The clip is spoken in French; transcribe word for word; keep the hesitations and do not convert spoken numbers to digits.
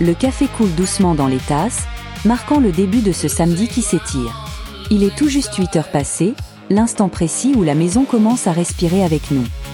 Le café coule doucement dans les tasses, marquant le début de ce samedi qui s'étire. Il est tout juste huit heures passées, l'instant précis où la maison commence à respirer avec nous.